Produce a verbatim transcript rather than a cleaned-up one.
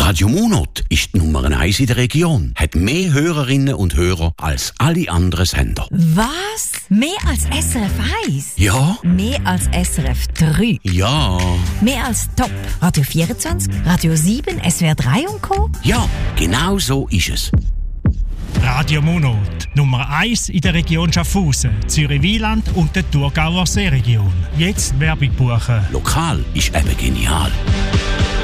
Radio Monot ist die Nummer eins in der Region, hat mehr Hörerinnen und Hörer als alle anderen Sender. Was? Mehr als S R F eins? Ja. Mehr als S R F drei? Ja. Mehr als Top? Radio vierundzwanzig, Radio sieben, S W R drei und Co.? Ja, genau so ist es. Radio Monot, Nummer eins in der Region Schaffhausen, Zürich-Wieland und der Thurgauer Seeregion. Jetzt Werbung buchen. Lokal ist eben genial.